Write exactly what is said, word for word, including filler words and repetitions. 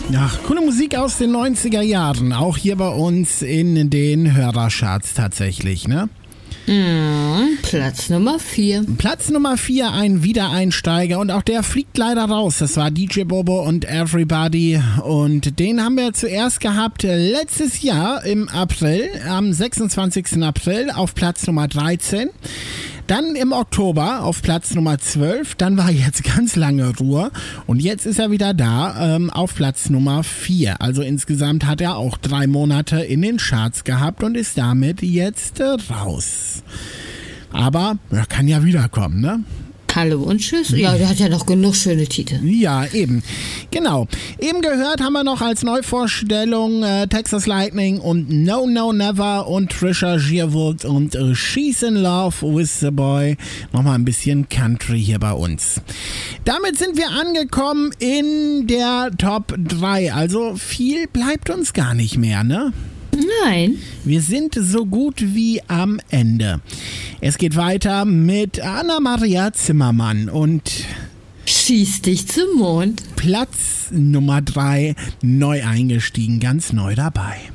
Ja, coole Musik aus den neunziger Jahren, auch hier bei uns in den Hörercharts tatsächlich, ne? Mm, Platz Nummer vier. Platz Nummer vier, ein Wiedereinsteiger und auch der fliegt leider raus. Das war D J Bobo und Everybody und den haben wir zuerst gehabt letztes Jahr im April, am sechsundzwanzigsten April auf Platz Nummer dreizehn. Dann im Oktober auf Platz Nummer zwölf, dann war jetzt ganz lange Ruhe und jetzt ist er wieder da ähm, auf Platz Nummer vier. Also insgesamt hat er auch drei Monate in den Charts gehabt und ist damit jetzt äh, raus. Aber er kann ja wiederkommen, ne? Hallo und tschüss. Ja, der hat ja noch genug schöne Titel. Ja, eben. Genau. Eben gehört haben wir noch als Neuvorstellung äh, Texas Lightning und No No Never und Trisha Yearwood und äh, She's in Love with the Boy. Nochmal ein bisschen Country hier bei uns. Damit sind wir angekommen in der Top drei. Also viel bleibt uns gar nicht mehr, ne? Nein. Wir sind so gut wie am Ende. Es geht weiter mit Anna-Maria Zimmermann und Schieß dich zum Mond. Platz Nummer drei, neu eingestiegen, ganz neu dabei.